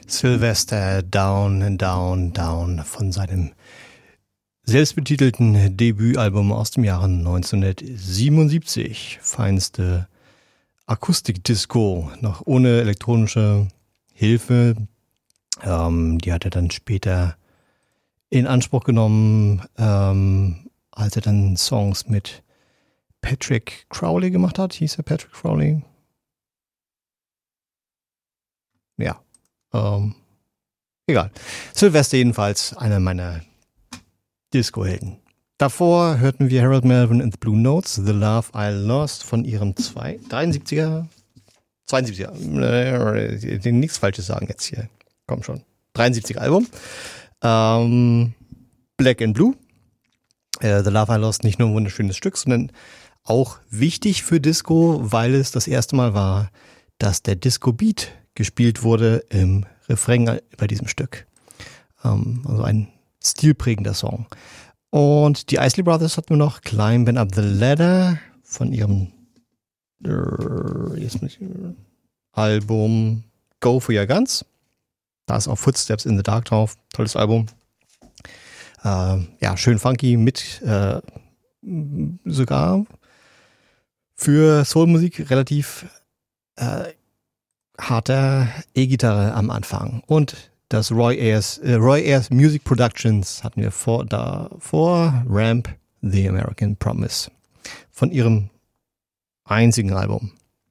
Sylvester Down, Down, Down von seinem selbstbetitelten Debütalbum aus dem Jahre 1977. Feinste Akustik-Disco, noch ohne elektronische Hilfe. Die hat er dann später in Anspruch genommen, als er dann Songs mit Patrick Crowley gemacht hat. Hieß er Patrick Crowley? Ja. Egal. Sylvester jedenfalls, einer meiner Disco-Helden. Davor hörten wir Harold Melvin and the Blue Notes, The Love I Lost von ihrem 72er, nichts Falsches sagen jetzt hier. Komm schon. 73er Album. Black and Blue. The Love I Lost, nicht nur ein wunderschönes Stück, sondern auch wichtig für Disco, weil es das erste Mal war, dass der Disco-Beat gespielt wurde im Refrain bei diesem Stück. Also ein stilprägender Song. Und die Isley Brothers hatten wir noch Climbing Up the Ladder von ihrem Album Go for Your Guns. Da ist auch Footsteps in the Dark drauf. Tolles Album. Ja, schön funky mit sogar für Soulmusik relativ harter E-Gitarre am Anfang. Und das Roy Ayers Music Productions hatten wir davor Ramp The American Promise von ihrem einzigen Album.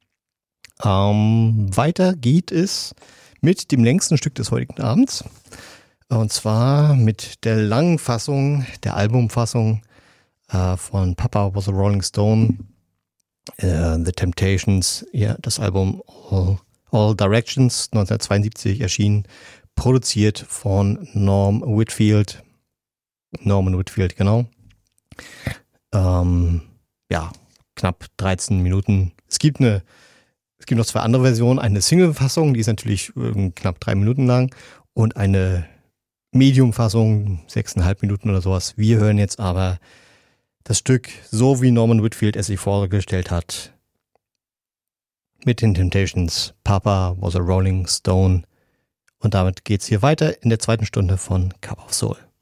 Weiter geht es mit dem längsten Stück des heutigen Abends. Und zwar mit der langen Fassung, der Albumfassung von Papa Was a Rolling Stone, The Temptations, ja, das Album All Directions, 1972 erschienen, produziert von Norman Whitfield, genau. Ja, knapp 13 Minuten. Es gibt noch zwei andere Versionen, eine Single-Fassung, die ist natürlich knapp 3 Minuten lang und eine Medium-Fassung, 6,5 Minuten oder sowas. Wir hören jetzt aber das Stück, so wie Norman Whitfield es sich vorgestellt hat, mit den Temptations, Papa Was a Rolling Stone. Und damit geht's hier weiter in der zweiten Stunde von Cup of Soul.